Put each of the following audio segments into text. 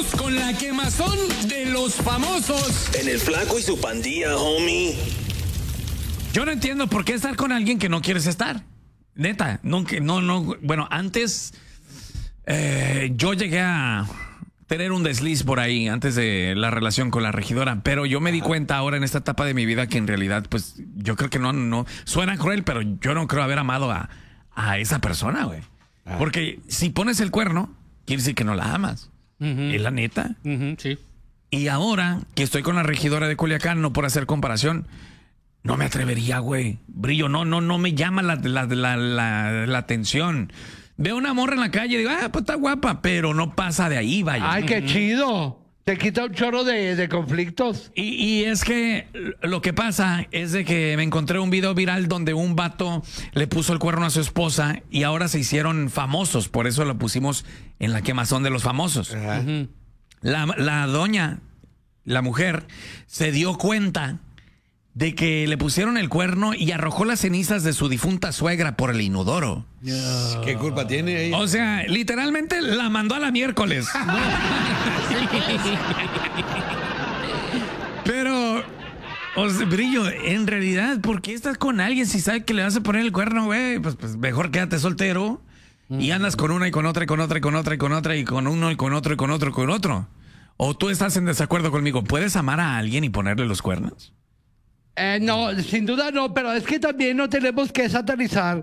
con la quemazón de los famosos. En el Flaco y su pandilla, homie. Yo no entiendo por qué estar con alguien que no quieres estar. Neta, nunca, bueno, antes yo llegué a tener un desliz por ahí antes de la relación con la regidora, pero yo me di cuenta ahora en esta etapa de mi vida que en realidad, pues, yo creo que no suena cruel, pero yo no creo haber amado a esa persona, güey. Porque si pones el cuerno, quiere decir que no la amas. Es la neta. Sí. Y ahora que estoy con la regidora de Culiacán, no por hacer comparación, no me atrevería, güey. Brillo, no me llama la atención. Veo una morra en la calle y digo, pues está guapa, pero no pasa de ahí, vaya. Ay, qué chido. Te quita un chorro de conflictos. Y es que lo que pasa es de que me encontré un video viral donde un vato le puso el cuerno a su esposa y ahora se hicieron famosos. Por eso lo pusimos en la quemazón de los famosos. La doña, la mujer, se dio cuenta de que le pusieron el cuerno y arrojó las cenizas de su difunta suegra por el inodoro. ¿Qué culpa tiene ella? O sea, literalmente la mandó a la miércoles. Pero, Brillo, en realidad, ¿por qué estás con alguien si sabes que le vas a poner el cuerno, güey? Pues mejor quédate soltero y andas con una y con otra y con otra y con otra y con otra y con uno y con otro y con otro y con otro. ¿O tú estás en desacuerdo conmigo? ¿Puedes amar a alguien y ponerle los cuernos? No, sin duda no, pero es que también no tenemos que satanizar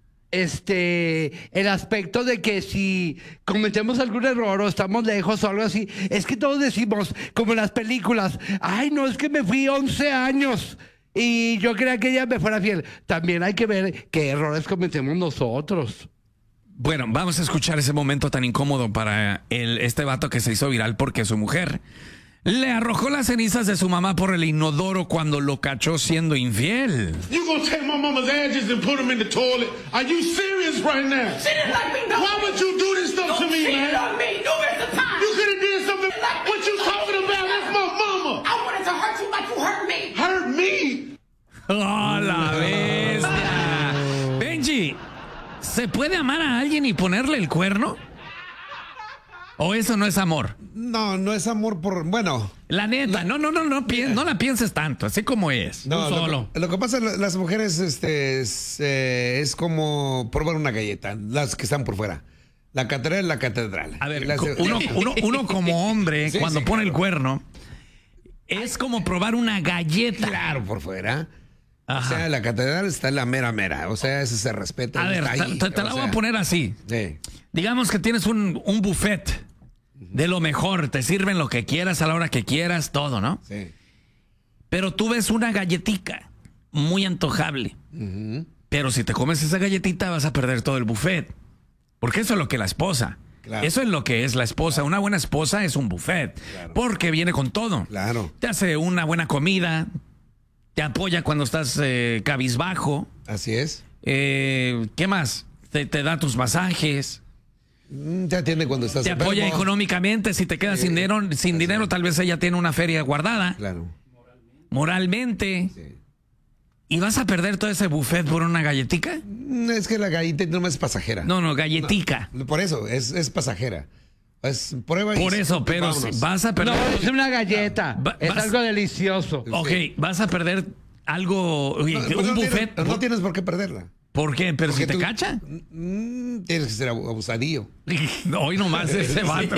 el aspecto de que si cometemos algún error o estamos lejos o algo así, es que todos decimos, como en las películas, ay, no, es que me fui 11 años y yo quería que ella me fuera fiel. También hay que ver qué errores cometemos nosotros. Bueno, vamos a escuchar ese momento tan incómodo para este vato que se hizo viral porque su mujer le arrojó las cenizas de su mamá por el inodoro cuando lo cachó siendo infiel. You gonna take my mama's ashes and put them in the toilet? Are you serious right now? She didn't like me, no. Why would you do this stuff to me, man? On me numerous times. You could have did something. What you talking about? That's my mama. I wanted to hurt you like you hurt me. Hurt me? ¡Oh, la bestia! Benji, ¿se puede amar a alguien y ponerle el cuerno? ¿O eso no es amor? No es amor por... Bueno. La neta, no la pienses tanto, así como es. No, solo. Lo que pasa, las mujeres es como probar una galleta, las que están por fuera. La catedral es la catedral. A ver, uno como hombre, sí, cuando pone el cuerno, es como probar una galleta. Claro, por fuera. Ajá. O sea, la catedral está en la mera. O sea, ese se respeta. A ver, te la voy a poner así. Sí. Digamos que tienes un buffet de lo mejor, te sirven lo que quieras a la hora que quieras, todo, ¿no? Sí. Pero tú ves una galletita muy antojable. Pero si te comes esa galletita vas a perder todo el buffet. Porque eso es lo que la esposa. Claro. Eso es lo que es la esposa. Una buena esposa es un buffet. Claro. Porque viene con todo. Claro. Te hace una buena comida, te apoya cuando estás cabizbajo. Así es. ¿Qué más? Te da tus masajes. Te atiende cuando estás Te apoya enfermo. Económicamente. Si te quedas sin dinero, tal vez ella tiene una feria guardada. Claro. Moralmente. Sí. ¿Y vas a perder todo ese buffet por una galletica? Es que la galletita no es pasajera. No, galletica. No, por eso, es pasajera. Es prueba y... Por eso, pero vámonos. vas a perder... No, es una galleta. Es algo delicioso. Ok, Sí. vas a perder algo... un buffet... No tienes por qué perderla. ¿Por qué? ¿Pero Porque si te cacha? Tienes que ser abusadillo. Hoy nomás ese vato.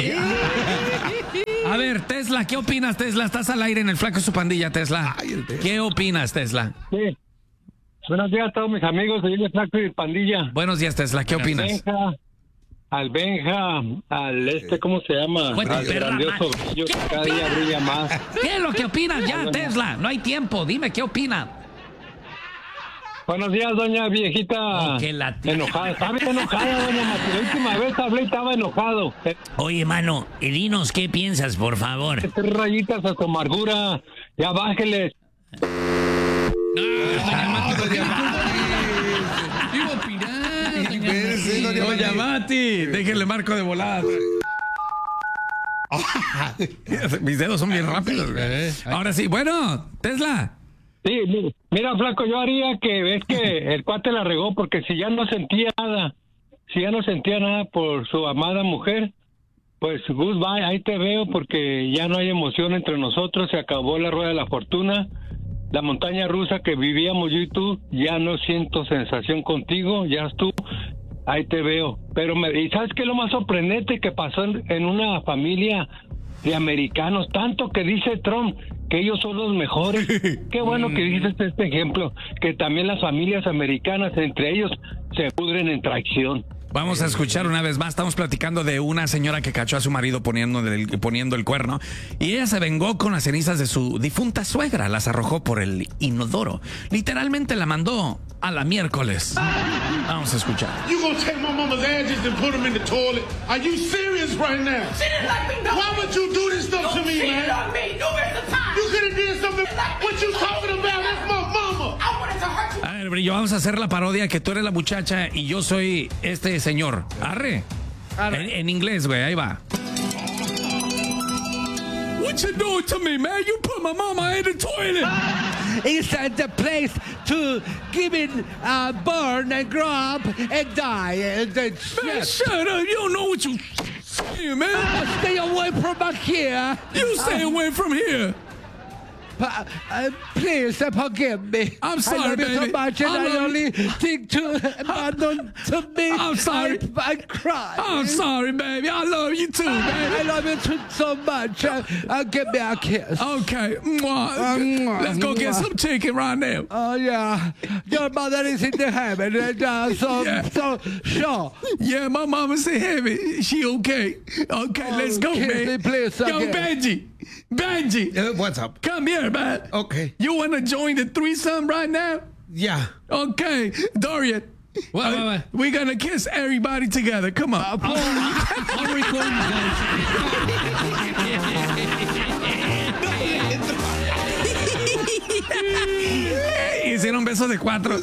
A ver, Tesla, ¿qué opinas, Tesla? Estás al aire en el Flaco y su pandilla, Tesla. Ay, ¿Qué opinas, Tesla? Sí. Buenos días a todos mis amigos, soy el Flaco y pandilla. Buenos días, Tesla, ¿qué opinas? Al Benja, ¿cómo se llama? Bueno, Al grandioso brillo, cada día brilla más. ¿Qué es lo que opinas ya, Tesla? No hay tiempo, dime, ¿qué opina? Buenos días, doña viejita. Enojada, estaba enojada, doña Mati. La última vez hablé y estaba enojado. Oye, mano, dinos qué piensas, por favor. 3 rayitas a tu amargura. Ya bájele. Iba a opinar, doña Mati. Déjenle marco de volada. Mis dedos son bien rápidos, güey. Ahora sí, bueno, Tesla. Sí, mira, Flaco, yo haría que ves que el cuate la regó porque si ya no sentía nada por su amada mujer, Pues goodbye, ahí te veo porque ya no hay emoción entre nosotros, se acabó la rueda de la fortuna, la montaña rusa que vivíamos yo y tú, ya no siento sensación contigo, ya tú, ahí te veo. Pero ¿y sabes qué es lo más sorprendente que pasó en una familia de americanos? Tanto que dice Trump que ellos son los mejores. Qué bueno que dices este ejemplo, que también las familias americanas entre ellos se pudren en traición. Vamos a escuchar una vez más. Estamos platicando de una señora que cachó a su marido poniendo el cuerno y ella se vengó con las cenizas de su difunta suegra. Las arrojó por el inodoro. Literalmente la mandó a la miércoles. Vamos a escuchar. You gonna take my mama's ashes and put them in the toilet? Are you serious right now? She didn't let me know. Why would you do this stuff to me, She man? didn't let me. No, there's a time. You could have did something. What you talking about? That's my mama. I wanted to hurt you. A ver, Brillo, vamos a hacer la parodia que tú eres la muchacha y yo soy este señor. Arre. En inglés, güey, ahí va. What you doing to me, man? You put my mama in the toilet. Inside the place to give it burn and grow up and die. And then Man, shut up. You don't know what you saying, man. stay away from back here. You stay away from here. Please forgive me. I'm sorry, I love you so baby. much, and I I love only think to abandon to me. I'm sorry. I cry. I'm sorry, baby. I love you too, I baby. love you so much. Give me a kiss. Okay. Mwah. Let's go get some chicken right now. Oh yeah, your mother is in the heaven, and so sure. Yeah, my mama's in heaven. She okay. Okay, let's go, kiss man. me, please, Yo, again. Benji. What's up? Come here, man. Okay. You want to join the threesome right now? Yeah. Okay. Dorian. What? We're going to kiss everybody together. Come on. I'll record you guys. Hicieron besos de 4.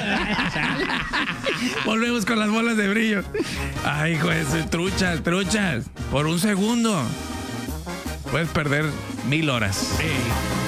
Volvemos con las bolas de brillo. Ay, hijo de su- truchas. Por un segundo puedes perder 1000 horas.